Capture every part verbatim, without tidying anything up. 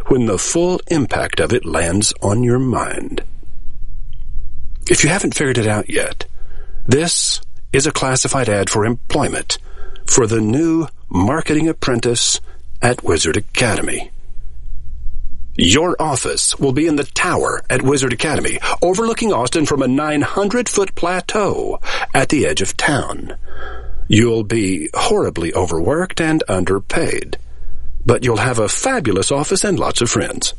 when the full impact of it lands on your mind. If you haven't figured it out yet, this is a classified ad for employment for the new marketing apprentice at Wizard Academy. Your office will be in the tower at Wizard Academy, overlooking Austin from a nine hundred foot plateau at the edge of town. You'll be horribly overworked and underpaid, but you'll have a fabulous office and lots of friends.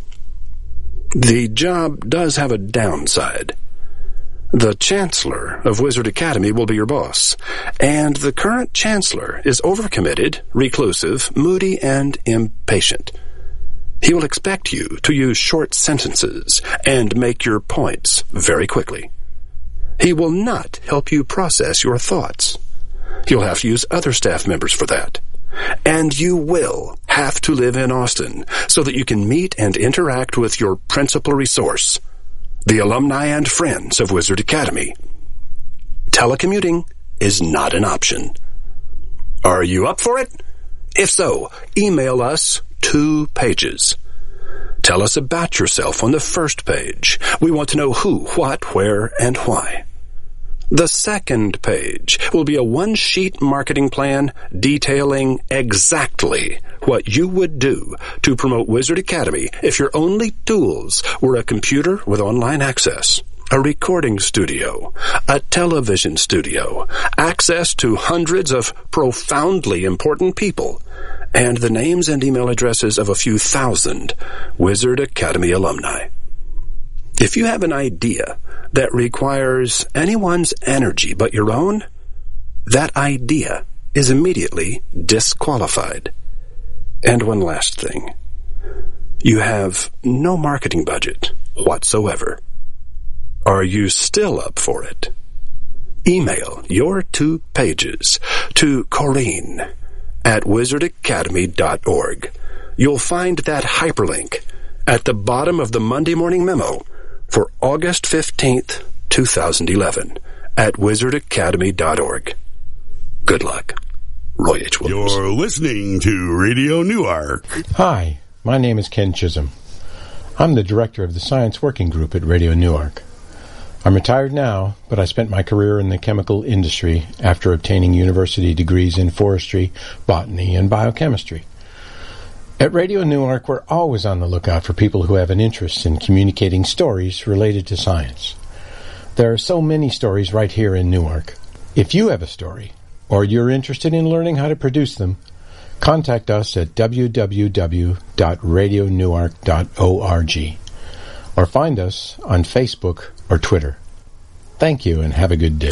The job does have a downside. The Chancellor of Wizard Academy will be your boss, and the current Chancellor is overcommitted, reclusive, moody, and impatient. He will expect you to use short sentences and make your points very quickly. He will not help you process your thoughts. You'll have to use other staff members for that. And you will have to live in Austin so that you can meet and interact with your principal resource, the alumni and friends of Wizard Academy. Telecommuting is not an option. Are you up for it? If so, email us two pages. Tell us about yourself on the first page. We want to know who, what, where, and why. The second page will be a one-sheet marketing plan detailing exactly what you would do to promote Wizard Academy if your only tools were a computer with online access, a recording studio, a television studio, access to hundreds of profoundly important people, and the names and email addresses of a few thousand Wizard Academy alumni. If you have an idea that requires anyone's energy but your own, that idea is immediately disqualified. And one last thing. You have no marketing budget whatsoever. Are you still up for it? Email your two pages to Corinne at wizard academy dot org. You'll find that hyperlink at the bottom of the Monday morning memo for August fifteenth, twenty eleven at wizard academy dot org. Good luck. Roy H. Williams. You're listening to Radio Newark. Hi, my name is Ken Chisholm. I'm the director of the Science Working Group at Radio Newark. I'm retired now, but I spent my career in the chemical industry after obtaining university degrees in forestry, botany, and biochemistry. At Radio Newark, we're always on the lookout for people who have an interest in communicating stories related to science. There are so many stories right here in Newark. If you have a story, or you're interested in learning how to produce them, contact us at w w w dot radio newark dot org or find us on Facebook or Twitter. Thank you and have a good day.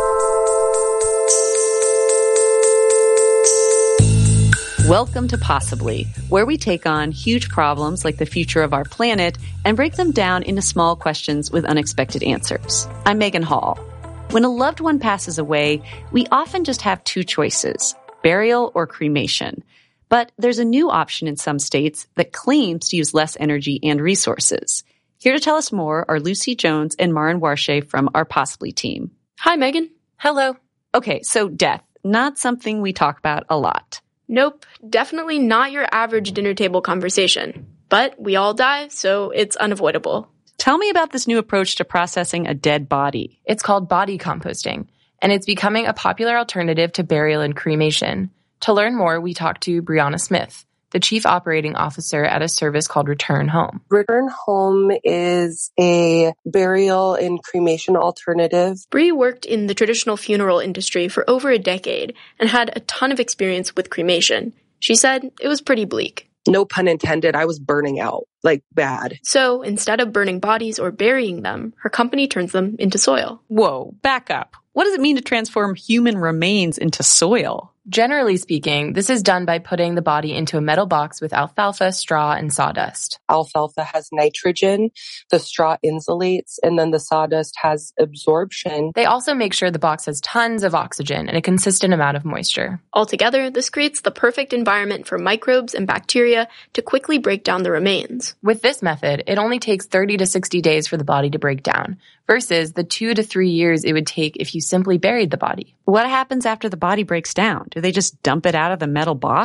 Welcome to Possibly, where we take on huge problems like the future of our planet and break them down into small questions with unexpected answers. I'm Megan Hall. When a loved one passes away, we often just have two choices, burial or cremation. But there's a new option in some states that claims to use less energy and resources. Here to tell us more are Lucy Jones and Marin Warshay from our Possibly team. Hi, Megan. Hello. Okay, so death, not something we talk about a lot. Nope, definitely not your average dinner table conversation. But we all die, so it's unavoidable. Tell me about this new approach to processing a dead body. It's called body composting, and it's becoming a popular alternative to burial and cremation. To learn more, we talked to Brianna Smith, the chief operating officer at a service called Return Home. Return Home is a burial and cremation alternative. Bree worked in the traditional funeral industry for over a decade and had a ton of experience with cremation. She said it was pretty bleak. No pun intended, I was burning out, like bad. So instead of burning bodies or burying them, her company turns them into soil. Whoa, back up. What does it mean to transform human remains into soil? Generally speaking, this is done by putting the body into a metal box with alfalfa, straw, and sawdust. Alfalfa has nitrogen, the straw insulates, and then the sawdust has absorption. They also make sure the box has tons of oxygen and a consistent amount of moisture. Altogether, this creates the perfect environment for microbes and bacteria to quickly break down the remains. With this method, it only takes thirty to sixty days for the body to break down, versus the two to three years it would take if you simply buried the body. What happens after the body breaks down? Do they just dump it out of the metal box?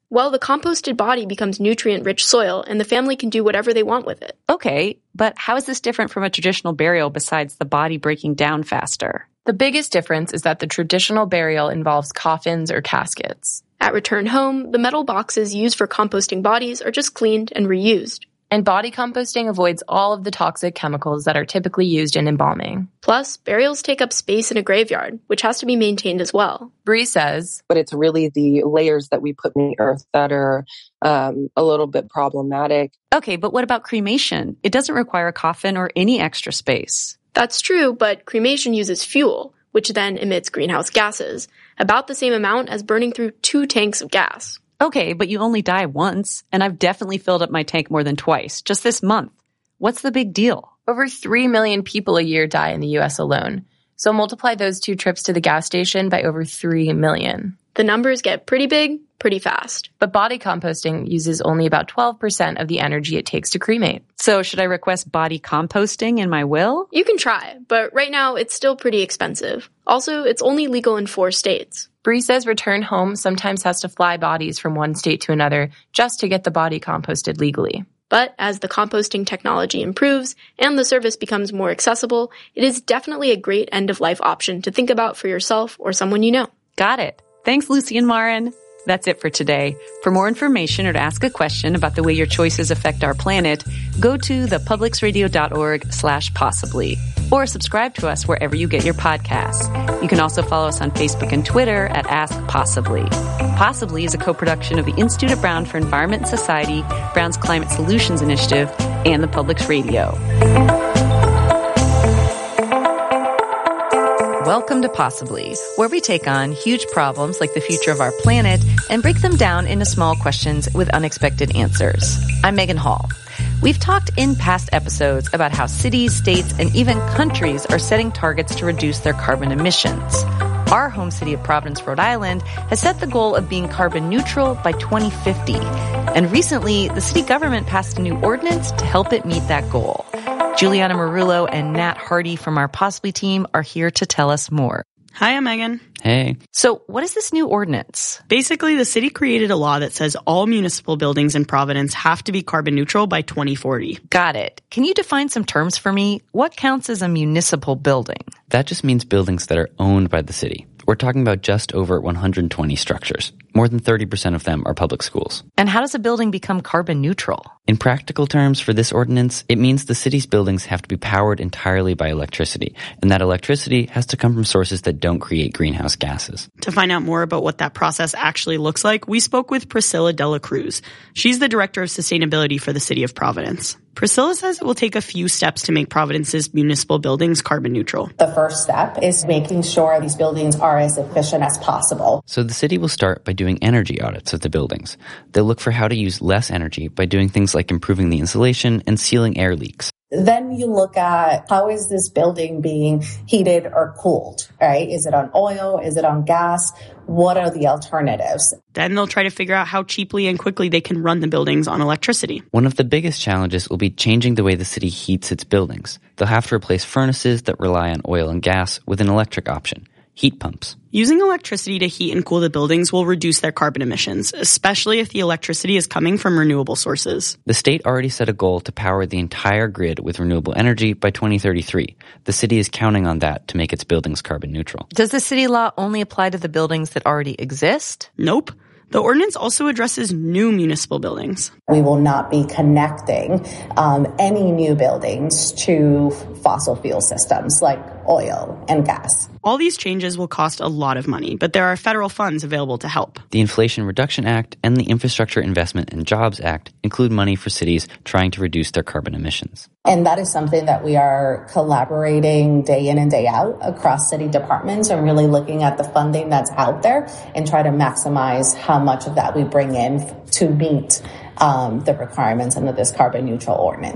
Well, the composted body becomes nutrient-rich soil, and the family can do whatever they want with it. Okay, but how is this different from a traditional burial besides the body breaking down faster? The biggest difference is that the traditional burial involves coffins or caskets. At Return Home, the metal boxes used for composting bodies are just cleaned and reused. And body composting avoids all of the toxic chemicals that are typically used in embalming. Plus, burials take up space in a graveyard, which has to be maintained as well. Bree says, But it's really the layers that we put in the earth that are um, a little bit problematic. Okay, but what about cremation? It doesn't require a coffin or any extra space. That's true, but cremation uses fuel, which then emits greenhouse gases, about the same amount as burning through two tanks of gas. Okay, but you only die once, and I've definitely filled up my tank more than twice, just this month. What's the big deal? Over three million people a year die in the U S alone. So multiply those two trips to the gas station by over three million. The numbers get pretty big, pretty fast. But body composting uses only about twelve percent of the energy it takes to cremate. So should I request body composting in my will? You can try, but right now it's still pretty expensive. Also, it's only legal in four states. Bree says Return Home sometimes has to fly bodies from one state to another just to get the body composted legally. But as the composting technology improves and the service becomes more accessible, it is definitely a great end-of-life option to think about for yourself or someone you know. Got it. Thanks, Lucy and Marin. That's it for today. For more information or to ask a question about the way your choices affect our planet, go to thepublicsradio.org slash possibly, or subscribe to us wherever you get your podcasts. You can also follow us on Facebook and Twitter at Ask Possibly. Possibly is a co-production of the Institute of Brown for Environment and Society, Brown's Climate Solutions Initiative, and the Public's Radio. Welcome to Possibly, where we take on huge problems like the future of our planet and break them down into small questions with unexpected answers. I'm Megan Hall. We've talked in past episodes about how cities, states, and even countries are setting targets to reduce their carbon emissions. Our home city of Providence, Rhode Island, has set the goal of being carbon neutral by twenty fifty. And recently, the city government passed a new ordinance to help it meet that goal. Juliana Marullo and Nat Hardy from our Possibly team are here to tell us more. Hi, I'm Megan. Hey. So what is this new ordinance? Basically, the city created a law that says all municipal buildings in Providence have to be carbon neutral by twenty forty. Got it. Can you define some terms for me? What counts as a municipal building? That just means buildings that are owned by the city. We're talking about just over one hundred twenty structures. More than thirty percent of them are public schools. And how does a building become carbon neutral? In practical terms, for this ordinance, it means the city's buildings have to be powered entirely by electricity, and that electricity has to come from sources that don't create greenhouse gases. To find out more about what that process actually looks like, we spoke with Priscilla Dela Cruz. She's the Director of Sustainability for the City of Providence. Priscilla says it will take a few steps to make Providence's municipal buildings carbon neutral. The first step is making sure these buildings are as efficient as possible. So the city will start by doing energy audits of the buildings. They'll look for how to use less energy by doing things like improving the insulation and sealing air leaks. Then you look at how is this building being heated or cooled, right? Is it on oil? Is it on gas? What are the alternatives? Then they'll try to figure out how cheaply and quickly they can run the buildings on electricity. One of the biggest challenges will be changing the way the city heats its buildings. They'll have to replace furnaces that rely on oil and gas with an electric option. Heat pumps. Using electricity to heat and cool the buildings will reduce their carbon emissions, especially if the electricity is coming from renewable sources. The state already set a goal to power the entire grid with renewable energy by twenty thirty-three. The city is counting on that to make its buildings carbon neutral. Does the city law only apply to the buildings that already exist? Nope. The ordinance also addresses new municipal buildings. We will not be connecting um, any new buildings to fossil fuel systems like oil and gas. All these changes will cost a lot of money, but there are federal funds available to help. The Inflation Reduction Act and the Infrastructure Investment and Jobs Act include money for cities trying to reduce their carbon emissions. And that is something that we are collaborating day in and day out across city departments and really looking at the funding that's out there and try to maximize how much of that we bring in to meet um, the requirements under this carbon neutral ordinance.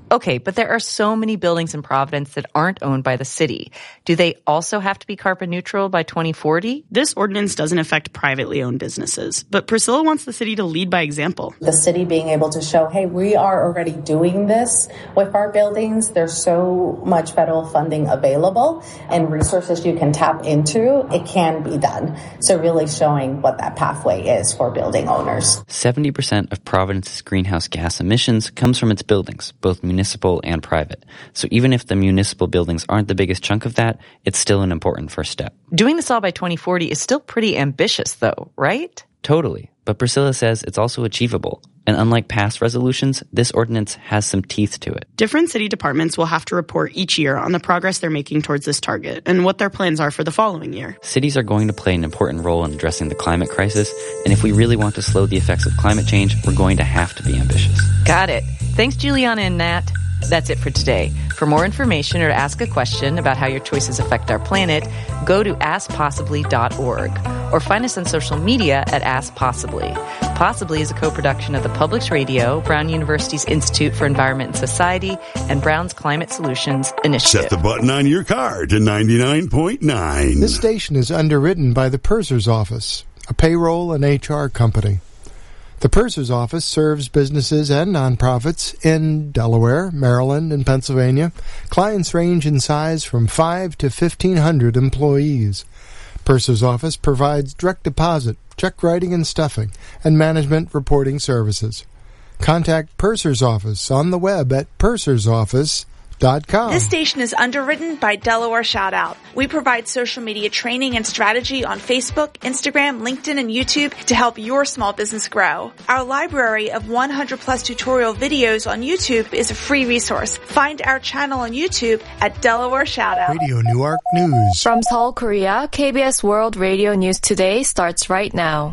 Okay, but there are so many buildings in Providence that aren't owned by the city. Do they also have to be carbon neutral by twenty forty? This ordinance doesn't affect privately owned businesses, but Priscilla wants the city to lead by example. The city being able to show, hey, we are already doing this with our buildings. There's so much federal funding available and resources you can tap into. It can be done. So really showing what that pathway is for building owners. seventy percent of Providence's greenhouse gas emissions comes from its buildings, both municipal and private. So even if the municipal buildings aren't the biggest chunk of that, it's still an important first step. Doing this all by twenty forty is still pretty ambitious, though, right? Totally. But Priscilla says it's also achievable. And unlike past resolutions, this ordinance has some teeth to it. Different city departments will have to report each year on the progress they're making towards this target and what their plans are for the following year. Cities are going to play an important role in addressing the climate crisis, and if we really want to slow the effects of climate change, we're going to have to be ambitious. Got it. Thanks, Juliana and Nat. That's it for today. For more information or to ask a question about how your choices affect our planet, go to ask possibly dot org or find us on social media at Ask Possibly. Possibly is a co-production of the Publix Radio, Brown University's Institute for Environment and Society, and Brown's Climate Solutions Initiative. Set the button on your car to ninety-nine point nine. This station is underwritten by the Purser's Office, a payroll and H R company. The Purser's Office serves businesses and nonprofits in Delaware, Maryland, and Pennsylvania. Clients range in size from five to fifteen hundred employees. Purser's Office provides direct deposit, check writing and stuffing, and management reporting services. Contact Purser's Office on the web at pursers office dot com. This station is underwritten by Delaware Shoutout. We provide social media training and strategy on Facebook, Instagram, LinkedIn, and YouTube to help your small business grow. Our library of one hundred plus tutorial videos on YouTube is a free resource. Find our channel on YouTube at Delaware Shoutout. Radio Newark News. From Seoul, Korea, K B S World Radio News Today starts right now.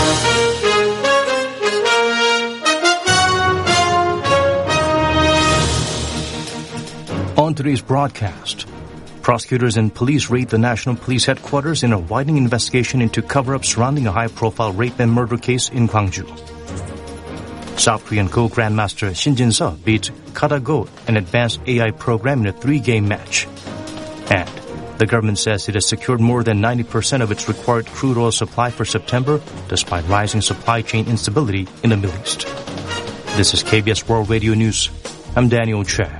On today's broadcast, prosecutors and police raid the National Police Headquarters in a widening investigation into cover-up surrounding a high-profile rape and murder case in Gwangju. South Korean Go Grandmaster Shin Jin-seo beat Kata Go, an advanced A I program, in a three-game match. And the government says it has secured more than ninety percent of its required crude oil supply for September, despite rising supply chain instability in the Middle East. This is K B S World Radio News. I'm Daniel Che.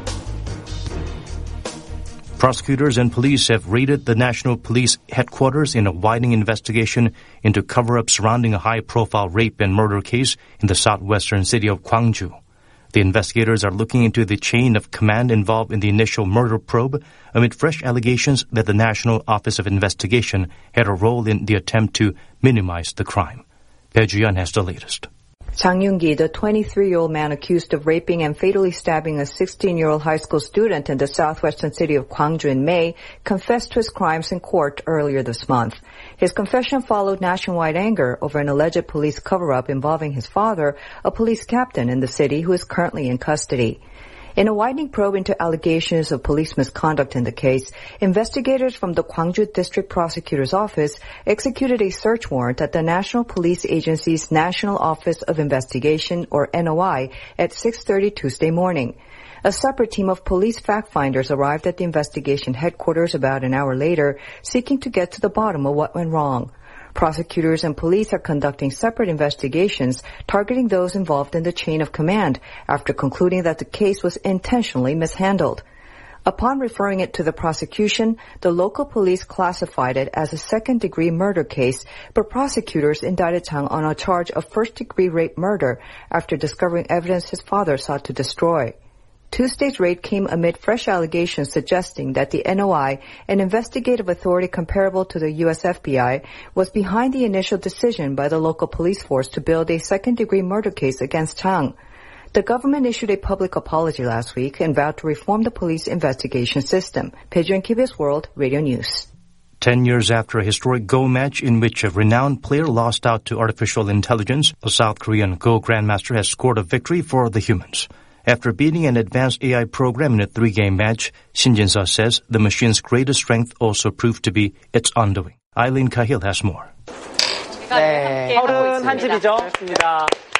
Prosecutors and police have raided the National Police Headquarters in a widening investigation into cover-up surrounding a high-profile rape and murder case in the southwestern city of Gwangju. The investigators are looking into the chain of command involved in the initial murder probe amid fresh allegations that the National Office of Investigation had a role in the attempt to minimize the crime. Pei Juyan has the latest. Chang Yoon-gi, the twenty-three-year-old man accused of raping and fatally stabbing a sixteen-year-old high school student in the southwestern city of Gwangju in May, confessed to his crimes in court earlier this month. His confession followed nationwide anger over an alleged police cover-up involving his father, a police captain in the city who is currently in custody. In a widening probe into allegations of police misconduct in the case, investigators from the Gwangju District Prosecutor's Office executed a search warrant at the National Police Agency's National Office of Investigation, or N O I, at six thirty Tuesday morning. A separate team of police fact-finders arrived at the investigation headquarters about an hour later, seeking to get to the bottom of what went wrong. Prosecutors and police are conducting separate investigations targeting those involved in the chain of command after concluding that the case was intentionally mishandled. Upon referring it to the prosecution, the local police classified it as a second-degree murder case, but prosecutors indicted Chang on a charge of first-degree rape murder after discovering evidence his father sought to destroy. Tuesday's raid came amid fresh allegations suggesting that the N O I, an investigative authority comparable to the U S F B I, was behind the initial decision by the local police force to build a second-degree murder case against Chang. The government issued a public apology last week and vowed to reform the police investigation system. Pejun K B S World Radio News. Ten years after a historic Go match in which a renowned player lost out to artificial intelligence, a South Korean Go Grandmaster has scored a victory for the humans. After beating an advanced A I program in a three-game match, Shin Jin-seo says the machine's greatest strength also proved to be its undoing. Eileen Cahill has more. 네, 서른한 집이죠.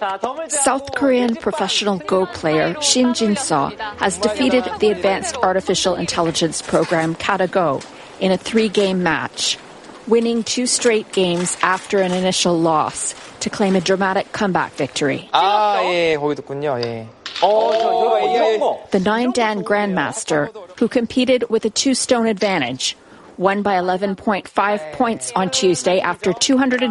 South Korean professional Go player Shin Jin-seo has defeated the advanced artificial intelligence program Kata-Go in a three-game match, winning two straight games after an initial loss to claim a dramatic comeback victory. 아, 예, 거기 듣군요. 예. The nine-dan grandmaster, who competed with a two-stone advantage, won by eleven point five points on Tuesday after two hundred